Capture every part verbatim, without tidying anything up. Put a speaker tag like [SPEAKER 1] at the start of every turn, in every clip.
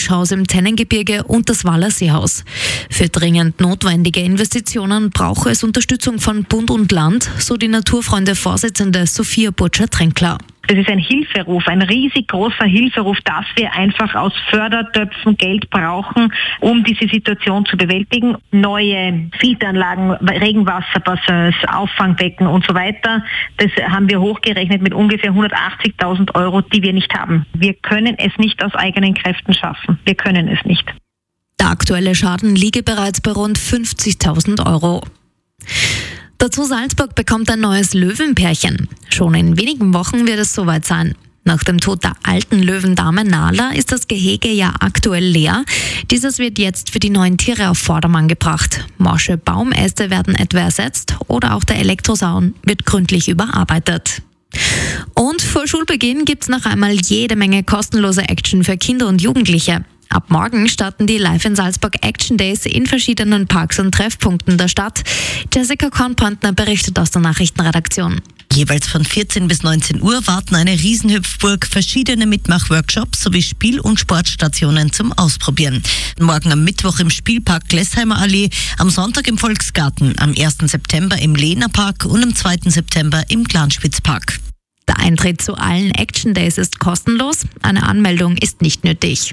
[SPEAKER 1] Mischhaus im Tennengebirge und das Waller Seehaus. Für dringend notwendige Investitionen brauche es Unterstützung von Bund und Land, so die Naturfreunde-Vorsitzende Sophia Burtscher-Tränkler.
[SPEAKER 2] Das ist ein Hilferuf, ein riesig großer Hilferuf, dass wir einfach aus Fördertöpfen Geld brauchen, um diese Situation zu bewältigen. Neue Filteranlagen, Regenwasserbassins, Auffangbecken und so weiter. Das haben wir hochgerechnet mit ungefähr hundertachtzigtausend Euro, die wir nicht haben. Wir können es nicht aus eigenen Kräften schaffen. Wir können es nicht.
[SPEAKER 1] Der aktuelle Schaden liege bereits bei rund fünfzigtausend Euro. Dazu Salzburg bekommt ein neues Löwenpärchen. Schon in wenigen Wochen wird es soweit sein. Nach dem Tod der alten Löwendame Nala ist das Gehege ja aktuell leer. Dieses wird jetzt für die neuen Tiere auf Vordermann gebracht. Morsche Baumäste werden etwa ersetzt oder auch der Elektrosaun wird gründlich überarbeitet. Und vor Schulbeginn gibt's noch einmal jede Menge kostenlose Action für Kinder und Jugendliche. Ab morgen starten die Live in Salzburg Action Days in verschiedenen Parks und Treffpunkten der Stadt. Jessica Kornbrandner berichtet aus der Nachrichtenredaktion.
[SPEAKER 3] Jeweils von vierzehn bis neunzehn Uhr warten eine Riesenhüpfburg, verschiedene Mitmachworkshops sowie Spiel- und Sportstationen zum Ausprobieren. Morgen am Mittwoch im Spielpark Glesheimer Allee, am Sonntag im Volksgarten, am ersten September im Lehner Park und am zweiten September im Glanschwitzpark.
[SPEAKER 1] Der Eintritt zu allen Action Days ist kostenlos, eine Anmeldung ist nicht nötig.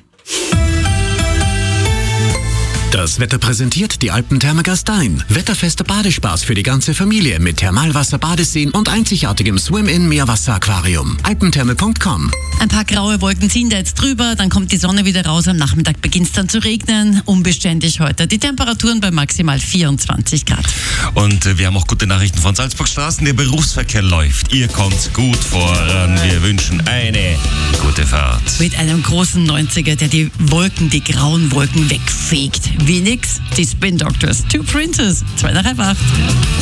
[SPEAKER 4] Das Wetter präsentiert die Alpentherme Gastein. Wetterfester Badespaß für die ganze Familie mit Thermalwasser, Badeseen und einzigartigem Swim-In-Meerwasser-Aquarium. alpentherme punkt com.
[SPEAKER 5] Ein paar graue Wolken ziehen da jetzt drüber, dann kommt die Sonne wieder raus, am Nachmittag beginnt es dann zu regnen, unbeständig heute. Die Temperaturen bei maximal vierundzwanzig Grad.
[SPEAKER 6] Und äh, wir haben auch gute Nachrichten von Salzburg Straßen. Der Berufsverkehr läuft. Ihr kommt gut voran. Wir wünschen eine gute Fahrt.
[SPEAKER 5] Mit einem großen neunziger, der die Wolken, die grauen Wolken wegfegt. Wie nix, die Spin Doctors. Two Princes, zwei nach halb acht.